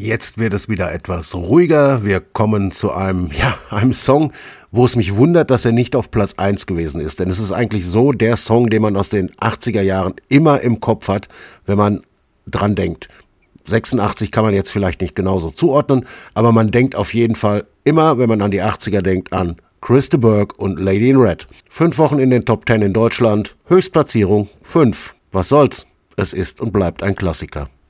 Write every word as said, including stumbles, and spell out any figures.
Jetzt wird es wieder etwas ruhiger. Wir kommen zu einem, ja, einem Song, wo es mich wundert, dass er nicht auf Platz eins gewesen ist. Denn es ist eigentlich so der Song, den man aus den achtziger Jahren immer im Kopf hat, wenn man dran denkt. sechsundachtzig kann man jetzt vielleicht nicht genauso zuordnen, aber man denkt auf jeden Fall immer, wenn man an die achtziger denkt, an Chris de Burgh und Lady in Red. Fünf Wochen in den Top Ten in Deutschland, Höchstplatzierung fünf. Was soll's? Es ist und bleibt ein Klassiker.